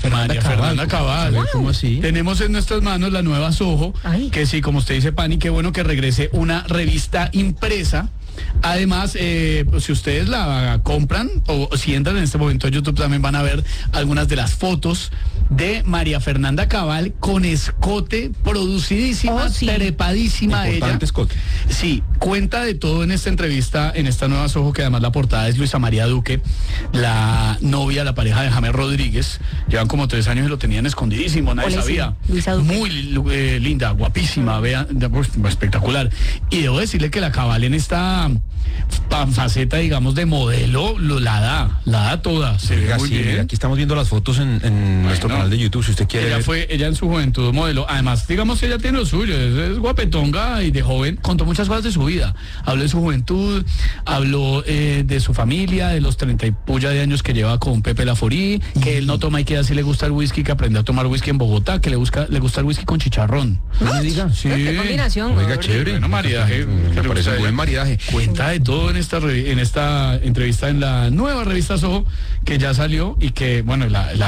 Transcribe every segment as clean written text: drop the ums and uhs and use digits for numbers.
Fernanda Cabal. ¿Cómo así? Tenemos en nuestras manos la nueva Soho, que sí, como usted dice, Pani, qué bueno que regrese una revista impresa. Además, pues, si ustedes la compran o si entran en este momento a YouTube, también van a ver algunas de las fotos de María Fernanda Cabal con escote, producidísima, trepadísima ella. Importante escote. Sí, cuenta de todo en esta entrevista, en esta nueva Soho, que además la portada es Luisa María Duque, la novia, la pareja de James Rodríguez. Llevan como 3 años y lo tenían escondidísimo, nadie sabía. Luisa Duque. Muy linda, guapísima, vean, espectacular. Y debo decirle que la Cabal en esta faceta, digamos, de modelo, la da toda. Se ve muy bien. Aquí estamos viendo las fotos en nuestro canal de YouTube, si usted quiere. Ella en su juventud modelo. Además, digamos, ella tiene lo suyo, es guapetonga y de joven, contó muchas cosas de su vida. Habló de su juventud, habló de su familia, de los 30 y puya de años que lleva con Pepe Laforí, que él no toma y que así le gusta el whisky, que aprendió a tomar whisky en Bogotá, que le gusta el whisky con chicharrón. No me diga. Sí. ¿Qué combinación? Oiga, chévere. Bueno, maridaje. Me parece un buen maridaje. Cuenta de todo en esta entrevista en la nueva revista Soho, que ya salió, y que, bueno,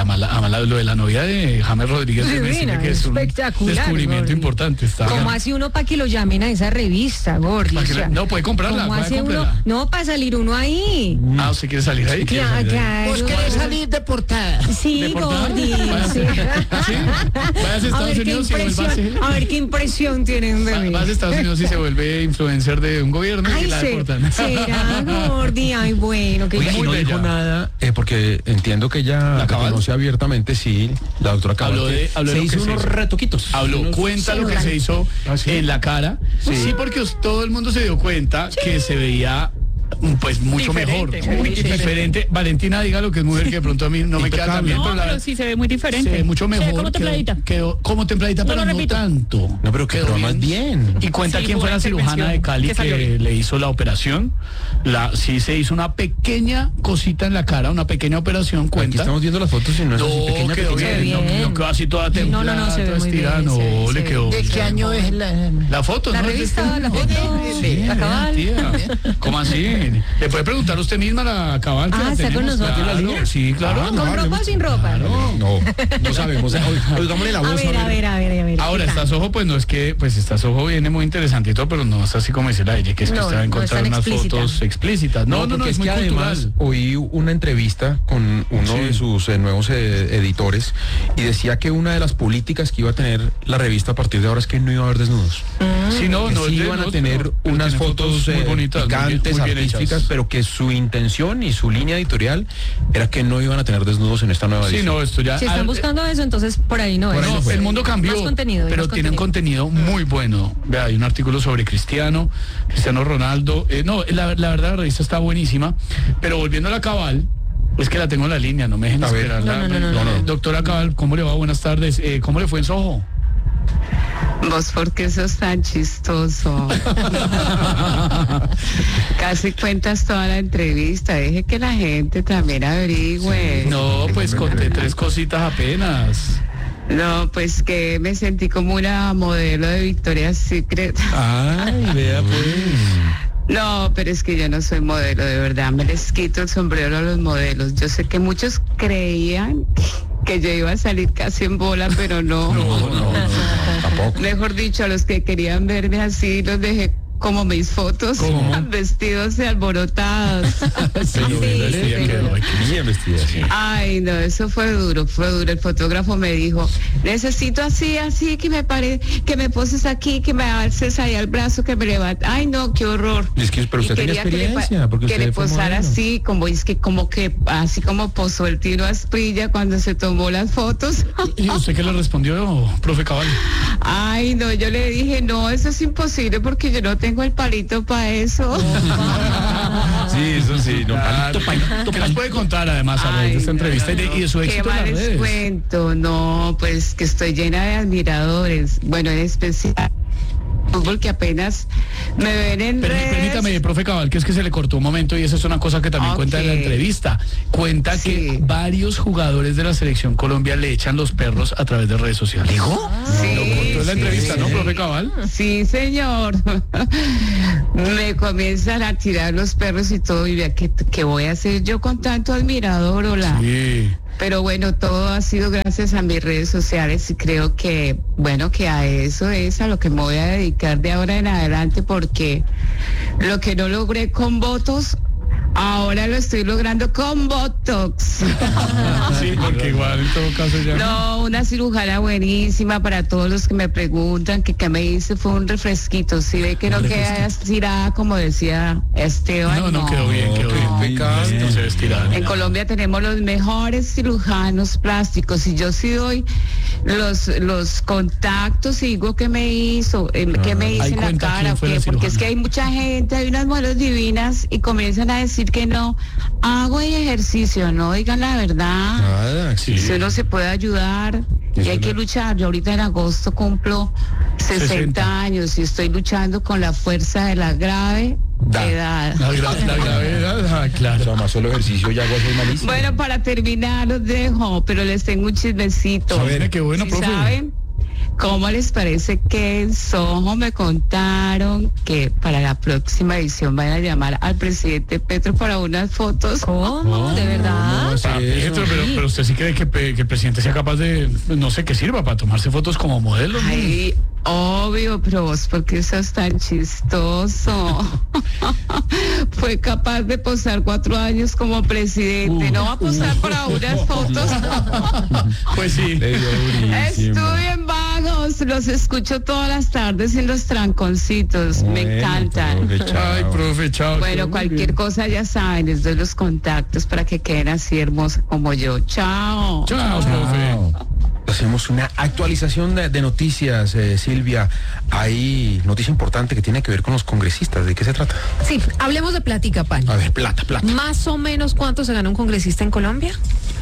lo de la novia de James Rodríguez, Divina, que es un espectacular, descubrimiento Gordy. importante. ¿Cómo hace uno para que lo llamen a esa revista, Gordy? No, puede comprarla. ¿Cómo puede hace uno? comprarla. No, para salir uno ahí. ¿Usted quiere salir ahí? Claro. ¿Vos querés salir de portada? Sí, ¿De portada? Gordy. Váyase. Sí. Váyase a Estados Unidos y vuelva A ver qué impresión tienen de mí. Vas a Estados Unidos y se vuelve influencer de un gobierno y la deportan. Será, Gordy. Ay, bueno, que Oiga, y muy no bella. dijo nada, porque entiendo que ella la Cabal conoce abiertamente, sí, la doctora Cabal. Habló de se lo que hizo se unos hizo. retoquitos. Cuenta lo que se hizo en la cara. Sí, porque todo el mundo se dio cuenta que se veía pues mucho Diferente, mejor, muy diferente. Valentina, diga lo que es mujer, que de pronto a mí no me queda tan bien, No, pero sí se ve muy diferente. se ve mucho mejor. Se ve como templadita. Quedó como templadita, No pero lo no repito. tanto. No, pero quedó más bien. Y cuenta Sí, quién fue fue la una cirujana de intervención Cali que salió que bien. le hizo la operación. Sí se hizo una pequeña cosita en la cara, una pequeña operación, Aquí cuenta. estamos viendo las fotos y no es así No, pequeña, quedó pequeña. bien, no quedó así toda templada, no, se ve toda muy estirada, bien, no, se le ve. quedó. ¿De qué año es La foto, La ¿no? revista, la foto, Sí, la Cabal. tía. ¿Cómo así? ¿Le puede preguntar usted misma a la Cabal? Que la ¿está con tenemos? nosotros? Claro, sí, claro. ¿Con ropa o sin ropa? No sabemos. Oigámosle la voz. A ver. Ahora, ¿qué esta tal? Soho, pues no es que, pues esta Soho viene muy interesantito, pero no es así como dice la ella, que es que No, usted va a no es encontrar tan unas explícita. fotos explícitas. No, porque es muy que además cultural. oí una entrevista con uno Sí. de sus nuevos editores y decía que una de las políticas que iba a tener la revista a partir de ahora es que no iba a haber desnudos. Sí, no, Que no, sí es de- iban a no, tener pero unas tiene fotos muy bonitas, picantes, muy bien artísticas, hechas. pero que su intención y su línea editorial era que no iban a tener desnudos en esta nueva Sí, edición. no, esto ya. Si están buscando eso, entonces por ahí no es. Por ahí no fue. El mundo cambió, Más contenido, pero más tienen contenido muy bueno. Vea, hay un artículo sobre Cristiano Ronaldo. La verdad la revista está buenísima, pero volviendo a la Cabal, es que la tengo en la línea, no me dejen A ver. esperar. No. Doctora Cabal, ¿cómo le va? Buenas tardes. ¿Cómo le fue en Soho? Vos, ¿por qué sos tan chistoso? Casi cuentas toda la entrevista. Deje que la gente también averigüe. No, pues conté 3 cositas apenas. No, pues que me sentí como una modelo de Victoria's Secret. Ay, vea pues. No, pero es que yo no soy modelo, de verdad. Me les quito el sombrero a los modelos. Yo sé que muchos creían que yo iba a salir casi en bola, pero no. No, tampoco. Mejor dicho, a los que querían verme así, los dejé como mis fotos, vestidos y alborotados. Pero quedó, Bien vestida, sí. Ay, no, eso fue duro. El fotógrafo me dijo, necesito así, que me poses aquí, que me alces ahí al brazo, que me levante. Ay, no, qué horror. Y es que, pero usted tenía quería experiencia, porque que usted le fue posara modelo. así, así como posó el Tino Asprilla cuando se tomó las fotos. ¿Y usted qué le respondió, profe Cabal? Ay, no, yo le dije, no, eso es imposible porque yo no tengo el palito para eso. Sí, eso sí. No, ¿Qué nos puede contar además a de esta entrevista y de su Qué éxito en mal las les redes? cuento, no, pues que estoy llena de admiradores, bueno, en especial fútbol que apenas me ven en redes. Permítame, profe Cabal, que es que se le cortó un momento y esa es una cosa que también cuenta en la entrevista. Cuenta Sí. que varios jugadores de la selección Colombia le echan los perros a través de redes sociales. ¿Dijo? Sí, Lo contó en la entrevista, ¿no, profe Cabal? Sí, señor. Me comienzan a tirar los perros y todo, y vea, ¿qué voy a hacer yo con tanto admirador? Hola. Sí. Pero bueno, todo ha sido gracias a mis redes sociales y creo que, bueno, que a eso es a lo que me voy a dedicar de ahora en adelante, porque lo que no logré con votos, ahora lo estoy logrando con Botox. Sí, porque igual en todo caso ya. No, una cirujana buenísima para todos los que me preguntan que me hice fue un refresquito. Si ve que no queda estirada como decía Esteban. No, quedó bien, quedó bien. Pecado. No se ve estirada. En Colombia tenemos los mejores cirujanos plásticos y yo sí doy los contactos y digo qué me hizo, qué me hice Ahí en la cuenta cara, quién fue la porque es cirujana. que hay mucha gente, hay unas mujeres divinas y comienzan a decir que no, hago el ejercicio, no digan la verdad. Nada, sí. Si uno se puede ayudar y Eso hay que no. luchar. Yo ahorita en agosto cumplo 60 años y estoy luchando con la fuerza de la grave edad. La gravedad, claro. O sea, más solo ejercicio ya hago es malísimo. Bueno, para terminar los dejo, pero les tengo un chismecito. A ver, qué bueno, ¿Sí profe. saben? ¿Cómo les parece que en Soho me contaron que para la próxima edición van a llamar al presidente Petro para unas fotos? ¿Cómo? ¿De verdad? No, sí, eso. Pero usted sí cree que el presidente sea capaz de, no sé, que sirva para tomarse fotos como modelo. ¿no? Ay, obvio, pero vos, ¿por qué sos tan chistoso? Fue capaz de posar 4 años como presidente. No va a posar para unas fotos. Pues sí. Le dio durísimo. Estudien vagos, los escucho todas las tardes en los tranconcitos, me Bueno, encantan. profe, chao. Ay, profe, chao. Bueno, Muy cualquier bien. cosa ya saben, les doy los contactos para que queden así hermosos como yo. Chao. Chao, profe. Hacemos una actualización de noticias, Silvia. Hay noticia importante que tiene que ver con los congresistas. ¿De qué se trata? Sí, hablemos de plática, pan. A ver, plata. Más o menos, ¿cuánto se gana un congresista en Colombia?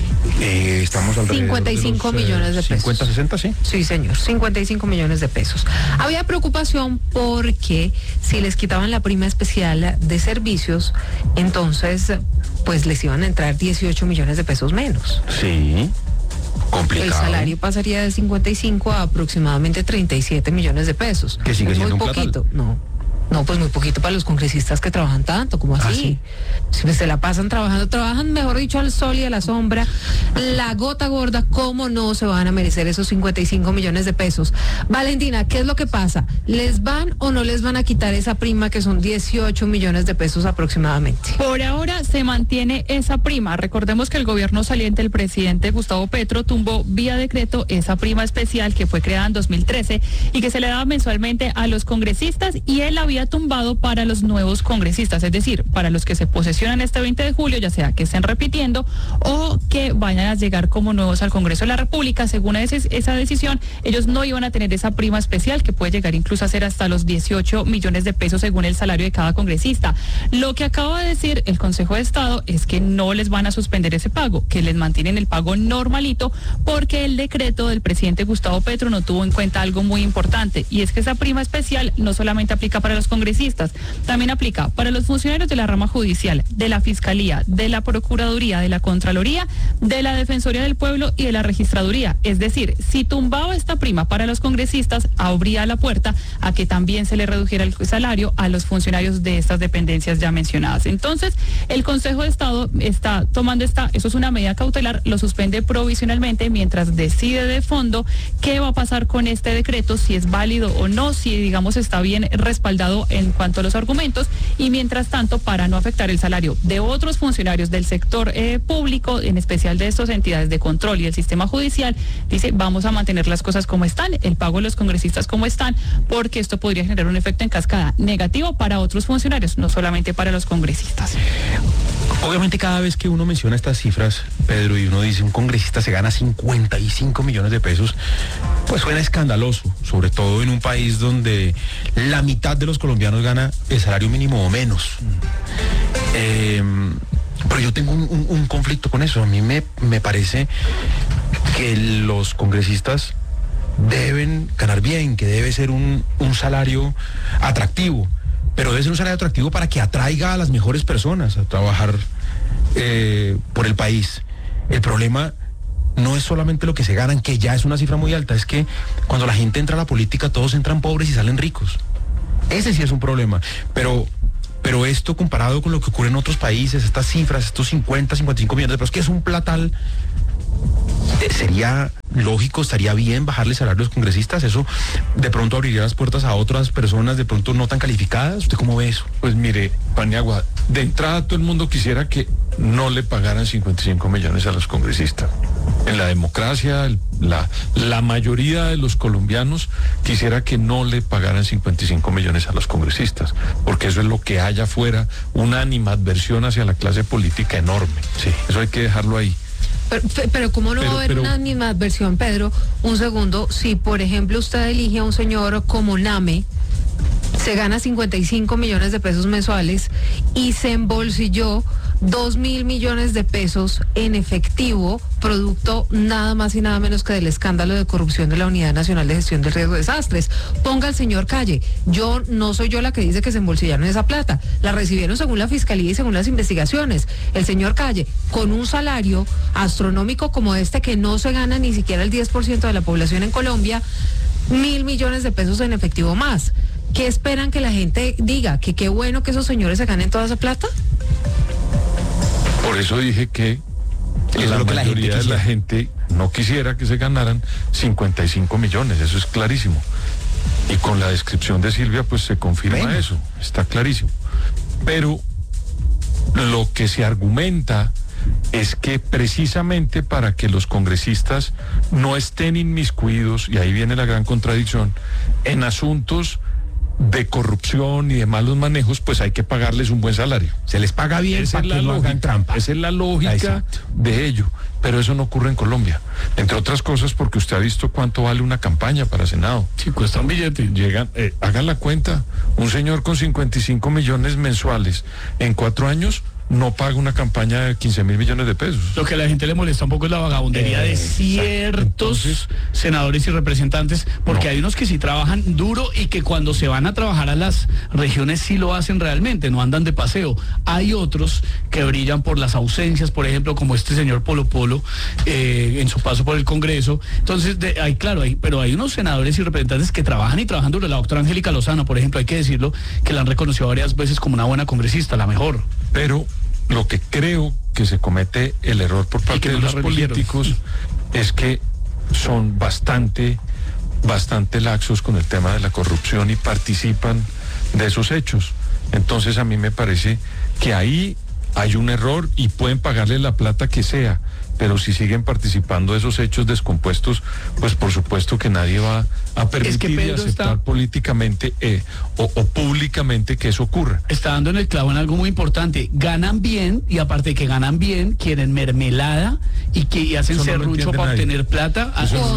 Estamos alrededor 55 de los, millones de pesos. 50, 60, sí. Sí, señor, 55 millones de pesos. Había preocupación porque si les quitaban la prima especial de servicios, entonces pues les iban a entrar 18 millones de pesos menos. Sí. Complicado. El salario pasaría de 55 a aproximadamente 37 millones de pesos. Que sigue Es siendo muy un platal. poquito. No, pues muy poquito para los congresistas que trabajan tanto, como así. ¿Ah, sí? Si pues se la pasan trabajan, mejor dicho, al sol y a la sombra. La gota gorda, ¿cómo no se van a merecer esos 55 millones de pesos? Valentina, ¿qué es lo que pasa? ¿Les van o no les van a quitar esa prima que son 18 millones de pesos aproximadamente? Por ahora se mantiene esa prima. Recordemos que el gobierno saliente, el presidente Gustavo Petro, tumbó vía decreto esa prima especial que fue creada en 2013 y que se le daba mensualmente a los congresistas, y él había tumbado para los nuevos congresistas, es decir, para los que se posesionan este 20 de julio, ya sea que estén repitiendo o que vayan a llegar como nuevos al Congreso de la República. Según esa decisión, ellos no iban a tener esa prima especial que puede llegar incluso a ser hasta los 18 millones de pesos según el salario de cada congresista. Lo que acaba de decir el Consejo de Estado es que no les van a suspender ese pago, que les mantienen el pago normalito, porque el decreto del presidente Gustavo Petro no tuvo en cuenta algo muy importante, y es que esa prima especial no solamente aplica para los congresistas, también aplica para los funcionarios de la rama judicial, de la Fiscalía, de la Procuraduría, de la Contraloría, de la Defensoría del Pueblo y de la Registraduría. Es decir, si tumbaba esta prima para los congresistas, abría la puerta a que también se le redujera el salario a los funcionarios de estas dependencias ya mencionadas. Entonces, el Consejo de Estado está tomando eso es una medida cautelar, lo suspende provisionalmente mientras decide de fondo qué va a pasar con este decreto, si es válido o no, si digamos está bien respaldado en cuanto a los argumentos, y mientras tanto, para no afectar el salario de otros funcionarios del sector público, en especial de estas entidades de control y el sistema judicial, dice, vamos a mantener las cosas como están, el pago de los congresistas como están, porque esto podría generar un efecto en cascada negativo para otros funcionarios, no solamente para los congresistas. Obviamente cada vez que uno menciona estas cifras, Pedro, y uno dice un congresista se gana 55 millones de pesos, pues suena escandaloso, sobre todo en un país donde la mitad de los colombianos gana el salario mínimo o menos. Pero yo tengo un conflicto con eso. A mí me parece que los congresistas deben ganar bien, que debe ser un salario atractivo. Pero debe ser un salario atractivo para que atraiga a las mejores personas a trabajar por el país. El problema no es solamente lo que se ganan, que ya es una cifra muy alta, es que cuando la gente entra a la política todos entran pobres y salen ricos. Ese sí es un problema. Pero Pero esto comparado con lo que ocurre en otros países, estas cifras, estos 50, 55 millones de pesos, que es un platal, sería lógico, estaría bien bajarle salario a los congresistas. Eso de pronto abriría las puertas a otras personas de pronto no tan calificadas. ¿Usted cómo ve eso? Pues mire, Paniagua, de entrada todo el mundo quisiera que no le pagaran 55 millones a los congresistas. En la democracia, la mayoría de los colombianos quisiera que no le pagaran 55 millones a los congresistas, porque eso es lo que hay afuera, una animadversión hacia la clase política enorme. Sí. Eso hay que dejarlo ahí. Pero ¿cómo no va a haber una animadversión, Pedro? Un segundo, si por ejemplo usted elige a un señor como Name, se gana 55 millones de pesos mensuales y se embolsilló 2.000 millones de pesos en efectivo, producto nada más y nada menos que del escándalo de corrupción de la Unidad Nacional de Gestión del Riesgo de Desastres. Ponga al señor Calle, no soy yo la que dice que se embolsillaron esa plata, la recibieron según la Fiscalía y según las investigaciones. El señor Calle, con un salario astronómico como este, que no se gana ni siquiera el 10% de la población en Colombia, 1.000 millones de pesos en efectivo más. ¿Qué esperan que la gente diga? ¿Que qué bueno que esos señores se ganen toda esa plata? Por eso dije que la mayoría de la gente no quisiera que se ganaran 55 millones, eso es clarísimo. Y con la descripción de Silvia, pues se confirma eso, está clarísimo. Pero lo que se argumenta es que precisamente para que los congresistas no estén inmiscuidos, y ahí viene la gran contradicción, en asuntos de corrupción y de malos manejos, pues hay que pagarles un buen salario. Se les paga bien Esa para que no hagan trampa. Esa es la lógica de ello. Pero eso no ocurre en Colombia. Entre otras cosas porque usted ha visto cuánto vale una campaña para Senado. Sí, cuesta un billete. Hagan la cuenta. Un señor con 55 millones mensuales en 4 años no paga una campaña de 15.000 millones de pesos. Lo que a la gente le molesta un poco es la vagabundería de ciertos senadores y representantes, porque hay unos que sí trabajan duro y que cuando se van a trabajar a las regiones sí lo hacen realmente, no andan de paseo. Hay otros que brillan por las ausencias, por ejemplo, como este señor Polo Polo, en su paso por el Congreso. Entonces, pero hay unos senadores y representantes que trabajan y trabajan duro. La doctora Angélica Lozano, por ejemplo, hay que decirlo, que la han reconocido varias veces como una buena congresista, la mejor. Pero lo que creo que se comete el error por parte de los políticos es que son bastante laxos con el tema de la corrupción y participan de esos hechos. Entonces a mí me parece que ahí hay un error y pueden pagarle la plata que sea, pero si siguen participando de esos hechos descompuestos, pues por supuesto que nadie va a permitir y aceptar políticamente o públicamente que eso ocurra. Está dando en el clavo en algo muy importante. Ganan bien, y aparte de que ganan bien, quieren mermelada y hacen serrucho para obtener plata.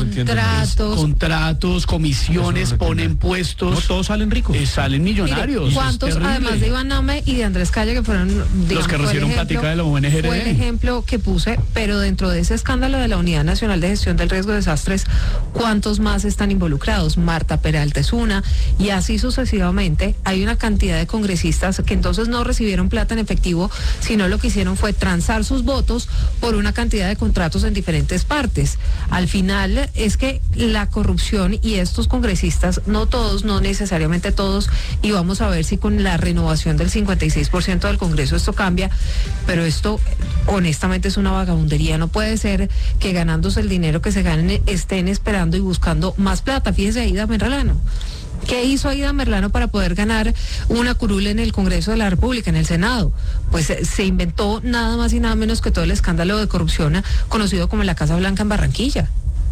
Contratos, comisiones, ponen puestos. No todos salen ricos. Salen millonarios. Mire, ¿cuántos, además de Iván Name y de Andrés Calle, que fueron, digamos, los que recibieron plática de la UNGR? Fue el ejemplo que puse, pero dentro de ese escándalo de la Unidad Nacional de Gestión del Riesgo de Desastres, ¿cuántos más están involucrados? Marta Peralta es una, y así sucesivamente. Hay una cantidad de congresistas que entonces no recibieron plata en efectivo, sino lo que hicieron fue transar sus votos por una cantidad de contratos en diferentes partes. Al final es que la corrupción y estos congresistas, no todos, no necesariamente todos, y vamos a ver si con la renovación del 56% del Congreso esto cambia, pero esto honestamente es una vagabundería. No puede ser que ganándose el dinero que se ganen estén esperando y buscando más plata. Fíjese Aida Merlano. ¿Qué hizo Aida Merlano para poder ganar una curul en el Congreso de la República, en el Senado? Pues se inventó nada más y nada menos que todo el escándalo de corrupción conocido como la Casa Blanca en Barranquilla.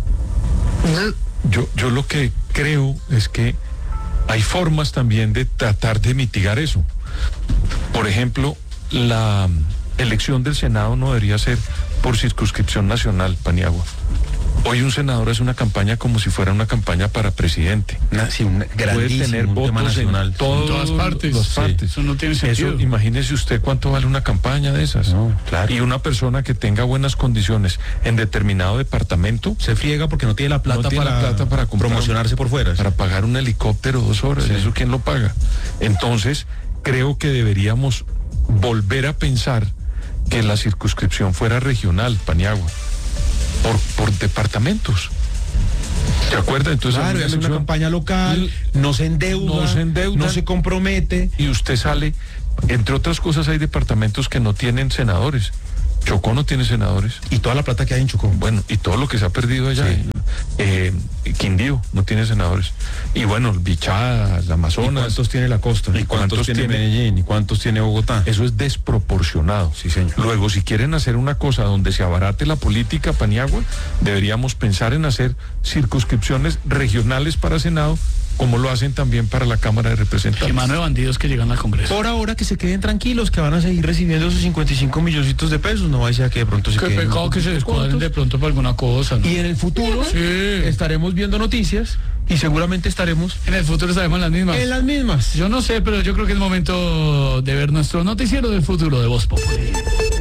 Yo lo que creo es que hay formas también de tratar de mitigar eso. Por ejemplo, la elección del Senado no debería ser por circunscripción nacional, Paniagua. Hoy un senador hace una campaña como si fuera una campaña para presidente. Puede tener votos en todas partes. Eso no tiene sentido. Imagínese usted cuánto vale una campaña de esas. No, claro. Y una persona que tenga buenas condiciones en determinado departamento se friega porque no tiene la plata, para promocionarse por fuera. Para pagar un helicóptero 2 horas. Sí. ¿Eso quién lo paga? Entonces, creo que deberíamos volver a pensar que la circunscripción fuera regional, Paniagua. Por departamentos. ¿Se acuerda? Entonces, claro, hace una campaña local, no se endeuda, no se compromete. Y usted sale, entre otras cosas, hay departamentos que no tienen senadores. Chocó no tiene senadores. Y toda la plata que hay en Chocó. Bueno, y todo lo que se ha perdido allá. Sí. Quindío no tiene senadores. Y bueno, Bichadas, Amazonas. ¿Y cuántos tiene la costa? ¿Y cuántos tiene Medellín? ¿Y cuántos tiene Bogotá? Eso es desproporcionado. Sí, señor. Luego, si quieren hacer una cosa donde se abarate la política, Paniagua, deberíamos pensar en hacer circunscripciones regionales para Senado, como lo hacen también para la Cámara de Representantes. Y mano de bandidos que llegan al Congreso. Por ahora que se queden tranquilos, que van a seguir recibiendo esos 55 milloncitos de pesos, no vaya a que de pronto se queden. Qué pecado que se descuadren de pronto por alguna cosa, ¿no? Y en el futuro estaremos viendo noticias y seguramente estaremos... En el futuro estaremos en las mismas. En las mismas. Yo no sé, pero yo creo que es momento de ver nuestro noticiero del futuro de Voz Populi.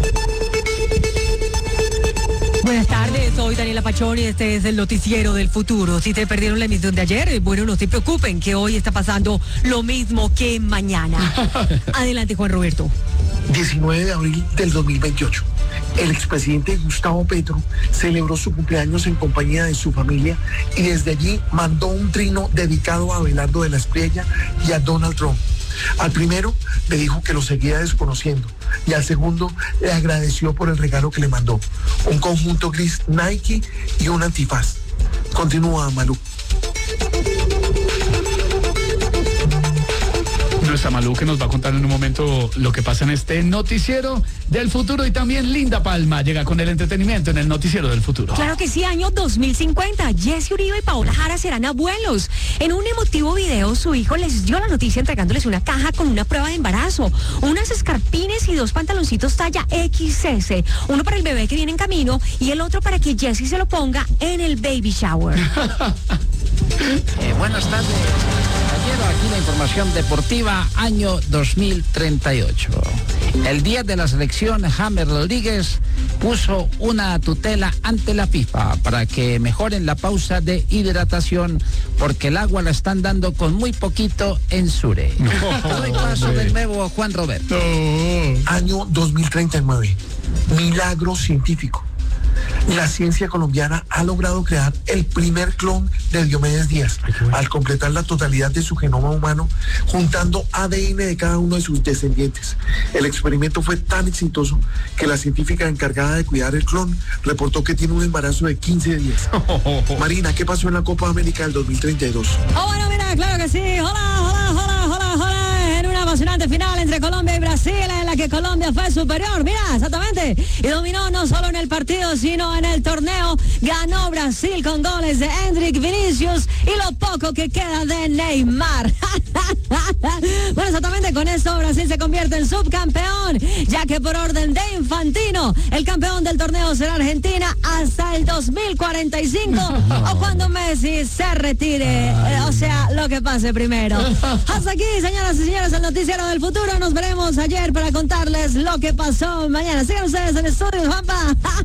Buenas tardes, soy Daniela Pachón y este es el noticiero del futuro. Si te perdieron la emisión de ayer, bueno, no se preocupen, que hoy está pasando lo mismo que mañana. Adelante, Juan Roberto. 19 de abril del 2028. El expresidente Gustavo Petro celebró su cumpleaños en compañía de su familia y desde allí mandó un trino dedicado a Abelardo de la Espriella y a Donald Trump. Al primero le dijo que lo seguía desconociendo y al segundo le agradeció por el regalo que le mandó, un conjunto gris Nike y un antifaz. Continúa, Malú. Nuestra Malú, que nos va a contar en un momento lo que pasa en este noticiero del futuro. Y también Linda Palma llega con el entretenimiento en el noticiero del futuro. Claro que sí, año 2050. Jesse Uribe y Paola Jara serán abuelos. En un emotivo video, su hijo les dio la noticia entregándoles una caja con una prueba de embarazo, unas escarpines y 2 pantaloncitos talla XS. Uno para el bebé que viene en camino y el otro para que Jesse se lo ponga en el baby shower. Buenas tardes. Aquí la información deportiva, año 2038. El día de la selección, James Rodríguez puso una tutela ante la FIFA para que mejoren la pausa de hidratación, porque el agua la están dando con muy poquito en Sure. Doy paso de nuevo a Juan Roberto. Año 2039. Milagro científico. La ciencia colombiana ha logrado crear el primer clon de Diomedes Díaz, al completar la totalidad de su genoma humano, juntando ADN de cada uno de sus descendientes. El experimento fue tan exitoso que la científica encargada de cuidar el clon reportó que tiene un embarazo de 15 días. Marina, ¿qué pasó en la Copa América del 2032? Bueno, mira, claro que sí. Hola. En una apasionante final entre Colombia y Brasil, en la que Colombia fue superior, mira, exactamente, y dominó no solo en el partido, sino en el torneo. Ganó Brasil con goles de Endrick, Vinicius y lo poco que queda de Neymar. Bueno, exactamente, con esto Brasil se convierte en subcampeón, ya que por orden de Infantino, el campeón del torneo será Argentina hasta el 2045 o cuando Messi se retire, o sea, lo que pase primero. Hasta aquí, señoras y señores, el noticiero del futuro. Nos veremos ayer para contarles lo que pasó mañana. Sigan ustedes en el estudio, Juanpa.